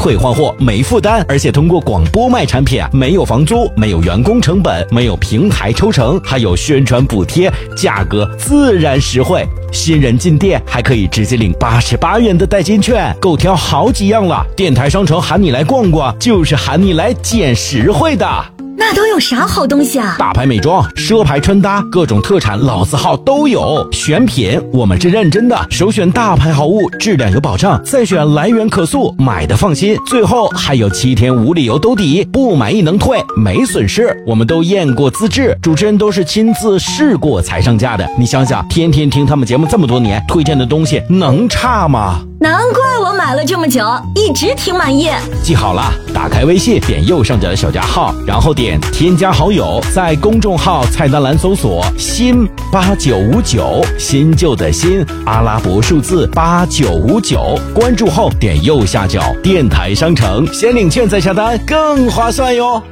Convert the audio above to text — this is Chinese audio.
退换货没负担，而且通过广播卖产品没有房租，没有员工成本，没有平台抽成，还有宣传补贴，价格自然实惠。新人进店还可以直接领88元的代金券，够挑好几样了。电台商城喊你来逛逛，就是喊你来捡实惠的。 那都有啥好东西啊？ 大牌美妆、奢牌穿搭，各种特产老字号都有。选品我们是认真的，首选大牌好物，质量有保障，再选来源可溯，买的放心。最后还有7天无理由兜底，不满意能退，没损失。我们都验过资质，主持人都是亲自试过才上架的。你想想，天天听他们节目这么多年，推荐的东西能差吗？ 难怪我买了这么久，一直挺满意。 记好了，打开微信，点右上角的小加号，然后点添加好友，在公众号菜单栏搜索新8959，新旧的新，阿拉伯数字8959，关注后点右下角电台商城，先领券再下单更划算哟。